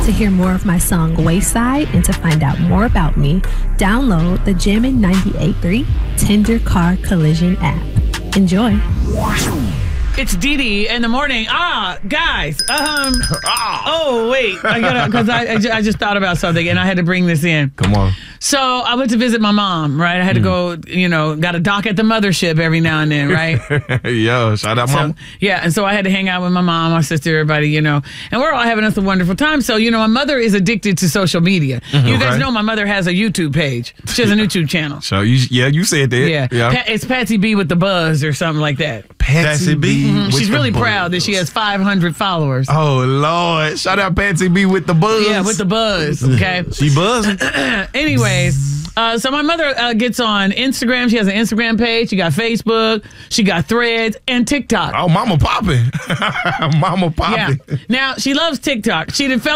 To hear more of my song Wayside and to find out more about me, download the Jammin' 98.3 Tender Car Collision app. Enjoy. It's Dee Dee in the morning. Guys. Oh, wait. I gotta, because I just thought about something and I had to bring this in. Come on. So I went to visit my mom, right? I had to go, got to dock at the mothership every now and then, right? Yo, shout out, mom. Yeah, and so I had to hang out with my mom, my sister, everybody, and we're all having us a wonderful time. So, my mother is addicted to social media. You guys know my mother has a YouTube page. She has a YouTube channel. So, you said that. Yeah. It's Patsy B with the buzz or something like that. Patsy B. She's really proud that she has 500 followers. Oh, Lord. Shout out Patsy B with the buzz. Yeah, with the buzz, okay? She buzzing. Anyways, so my mother gets on Instagram. She has an Instagram page. She got Facebook. She got Threads and TikTok. Oh, mama popping. Mama popping. Yeah. Now, she loves TikTok. She fell